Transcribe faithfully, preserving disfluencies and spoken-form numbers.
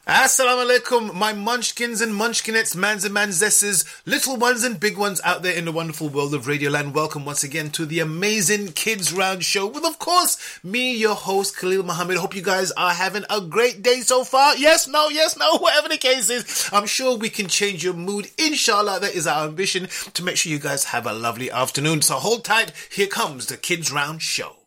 Assalamu alaikum, my munchkins and munchkinettes, mans and manzesses, little ones and big ones out there in the wonderful world of Radioland. Welcome once again to the amazing Kids Round Show with, of course, me, your host, Khalil Muhammad. Hope you guys are having a great day so far. Yes, no, yes, no, whatever the case is. I'm sure we can change your mood. Inshallah, that is our ambition, to make sure you guys have a lovely afternoon. So hold tight. Here comes the Kids Round Show.